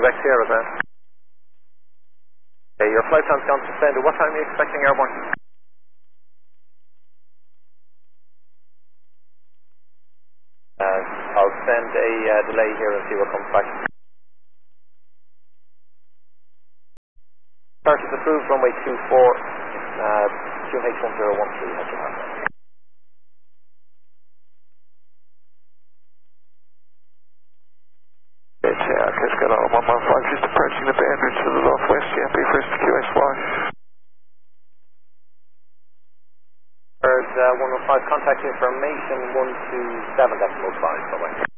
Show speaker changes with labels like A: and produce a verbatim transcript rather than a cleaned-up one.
A: Quebec Sierra then. Okay, your flight plan's gone suspended. What time are you expecting airborne? Uh, I'll send a uh, delay here and see what comes back. Start is approved, runway two four, uh, Q H one zero one three, has your hand.
B: It's uh, just got on one one five, just approaching the boundary to the northwest, C M P first to Q S Y.
A: There's uh, one one five, contact information one two seven decimal five, bye-bye.